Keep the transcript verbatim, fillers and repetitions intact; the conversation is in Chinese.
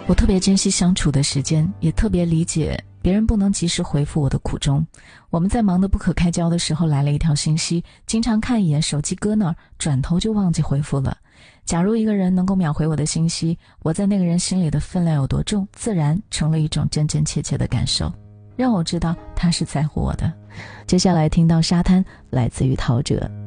我特别珍惜相处的时间，也特别理解别人不能及时回复我的苦衷。我们在忙得不可开交的时候来了一条信息，经常看一眼手机搁那儿，转头就忘记回复了。假如一个人能够秒回我的信息，我在那个人心里的分量有多重，自然成了一种真真切切的感受，让我知道他是在乎我的。接下来听到沙滩，来自于陶喆。